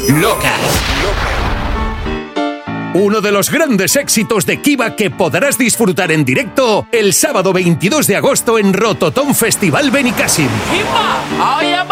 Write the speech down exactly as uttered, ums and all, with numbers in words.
Loca. Uno de los grandes éxitos de Kiva que podrás disfrutar en directo el sábado veintidós de agosto en Rototom Festival Benicàssim. Kiva, oye,